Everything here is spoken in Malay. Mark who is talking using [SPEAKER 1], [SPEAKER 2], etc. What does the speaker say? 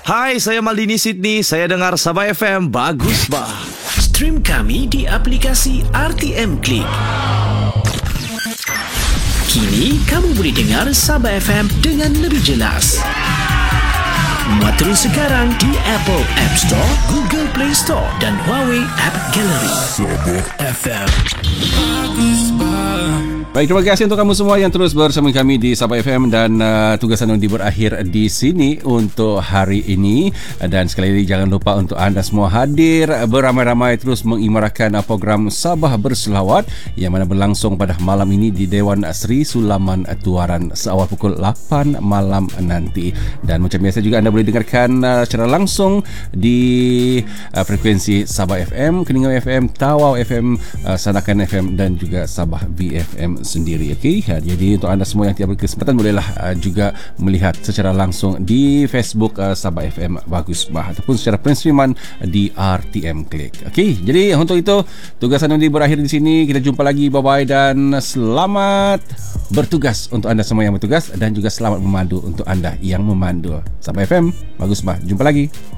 [SPEAKER 1] Hai, saya Maldini Sydney. Saya dengar Sabah FM. Bagus bah.
[SPEAKER 2] Stream kami di aplikasi RTM Klik. Kini kamu boleh dengar Sabah FM dengan lebih jelas. Muat terus sekarang di Apple App Store, Google Play Store dan Huawei App Gallery. Sabah FM.
[SPEAKER 3] Baik, terima kasih untuk kamu semua yang terus bersama kami di Sabah FM dan tugasan undi berakhir di sini untuk hari ini. Dan sekali lagi jangan lupa untuk anda semua hadir beramai-ramai terus mengimarahkan program Sabah Berselawat yang mana berlangsung pada malam ini di Dewan Sri Sulaman Tuaran seawal pukul 8 malam nanti. Dan macam biasa juga anda boleh dengarkan secara langsung di frekuensi Sabah FM, Keningau FM, Tawau FM, Sanakan FM dan juga Sabah BFM sendiri. Okey, jadi untuk anda semua yang tidak berkesempatan bolehlah juga melihat secara langsung di Facebook Sabah FM Bagus Bah ataupun secara penstreaman di RTM Klik. Okey, jadi untuk itu tugasan undi berakhir di sini. Kita jumpa lagi, bye bye dan selamat bertugas untuk anda semua yang bertugas dan juga selamat memandu untuk anda yang memandu. Sabah FM Bagus Bah, jumpa lagi.